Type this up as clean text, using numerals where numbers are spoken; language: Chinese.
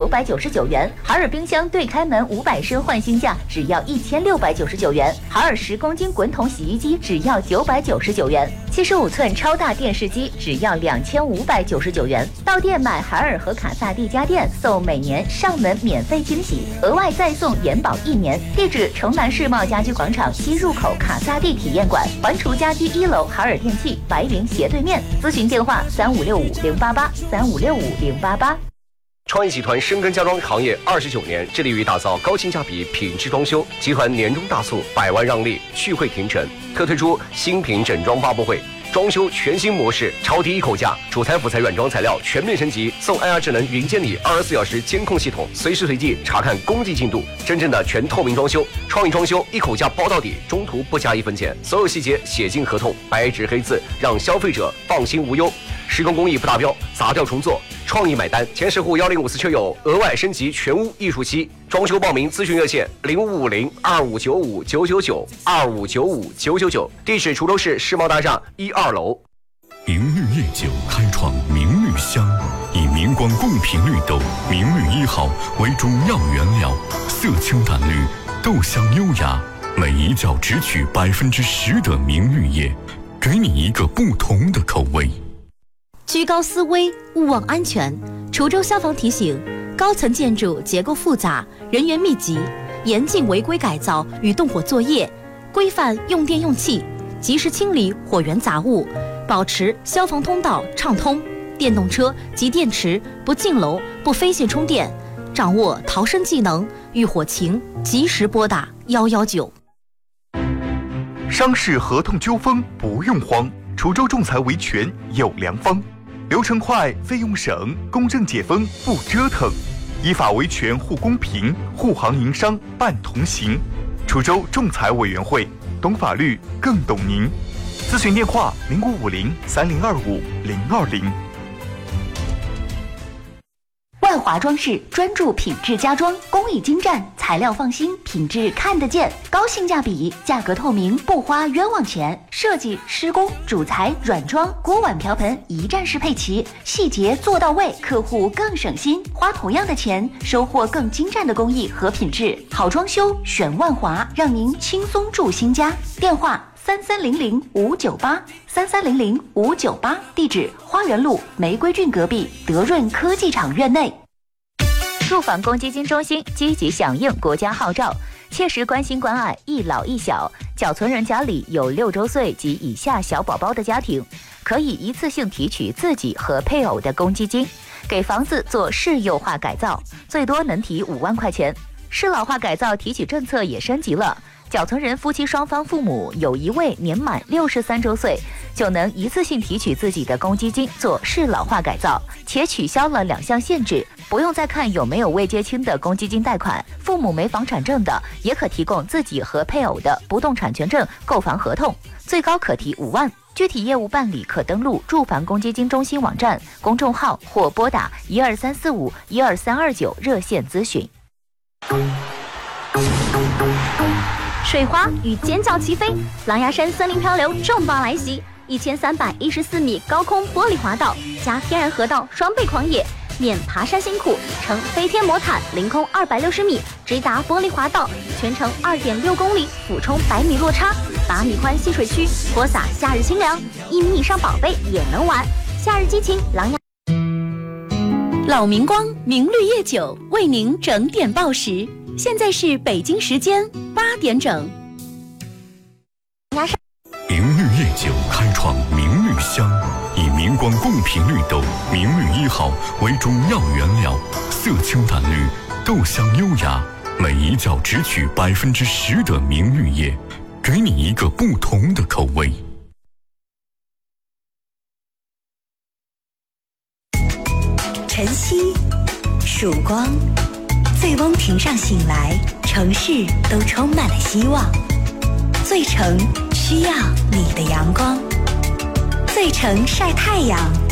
999元，海尔冰箱对开门500升换新价只要1699元，海尔10公斤滚筒洗衣机只要999元，75寸超大电视机只要2599元。到店买海尔和卡萨帝家电，送每年上门免费清洗，额外再送延保1年。地址：城南世贸家居广场西入口卡萨帝体验馆，环厨家居1楼海尔电器白云斜对面。咨询电话3565-088，3565-088。 创意集团深耕家装行业29年，致力于打造高性价比品质装修。集团年终大促，100万让利，续会停产，特推出新品整装发布会。装修全新模式，超低一口价，主材辅材软装材料全面升级，送 IR 智能云监理24小时监控系统，随时随地查看工地进度，真正的全透明装修。创意装修一口价包到底，中途不加1分钱，所有细节写进合同，白纸黑字，让消费者放心无忧。施工工艺不达标，砸掉重做，创意买单。前10户1054车友额外升级全屋艺术漆。装修报名咨询热线0550-2595-999，2595-999。地址：滁州市世贸大厦1、2楼。 明绿夜酒开创明绿香，以明光贡品绿豆明绿1号为中药原料，色清淡绿，豆香优雅，每一角只取10%的明绿叶，给你一个不同的口味。 居高思危，勿忘安全。滁州消防提醒：高层建筑结构复杂，人员密集，严禁违规改造与动火作业，规范用电用气，及时清理火源杂物，保持消防通道畅通。电动车及电池不进楼、不飞线充电，掌握逃生技能，遇火情及时拨打119。 商事合同纠纷不用慌，滁州仲裁维权有良方。流程快，费用省，公正解封不折腾，依法维权护公平，护行营商办同行。滁州仲裁委员会，懂法律更懂您。咨询电话0550-3025-020。 万华装饰专注品质家装，工艺精湛，材料放心，品质看得见，高性价比，价格透明，不花冤枉钱。设计、施工、主材、软装、锅碗瓢盆一站式配齐，细节做到位，客户更省心。花同样的钱，收获更精湛的工艺和品质。好装修选万华，让您轻松住新家。电话3300-598，3300-598。地址：花园路玫瑰郡隔壁德润科技厂院内。住房公积金中心积极响应国家号召，切实关心关爱一老一小。缴存人家里有6周岁及以下小宝宝的家庭，可以一次性提取自己和配偶的公积金，给房子做市幼化改造，最多能提5万块钱。市老化改造提取政策也升级了。缴存人夫妻双方父母有一位年满63周岁，就能一次性提取自己的公积金做适老化改造，且取消了2项限制，不用再看有没有未结清的公积金贷款。父母没房产证的，也可提供自己和配偶的不动产权证、购房合同，最高可提5万。具体业务办理可登录住房公积金中心网站、公众号或拨打12345-12329热线咨询。 水花与尖叫齐飞，狼牙山森林漂流重磅来袭，1314米高空玻璃滑道加天然河道双倍狂野，免爬山辛苦，乘飞天魔毯凌空260米直达玻璃滑道，全程2.6公里，俯冲100米落差，8米宽戏水区，泼洒夏日清凉，1米以上宝贝也能玩，夏日激情狼牙。 老明光明绿夜酒为您整点报时，现在是北京时间8点整。 明绿夜酒开创明绿香，以明光贡品绿豆明绿1号为中药原料，色清淡绿，豆香优雅，每一角只取10%的明绿叶，给你一个不同的口味。 晨曦，曙光，醉翁亭上醒来，城市都充满了希望。醉城需要你的阳光，醉城晒太阳，